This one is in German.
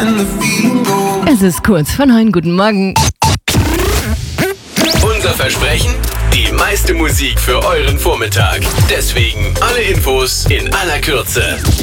Es ist kurz vor 9. Guten Morgen. Unser Versprechen? Die meiste Musik für euren Vormittag. Deswegen alle Infos in aller Kürze.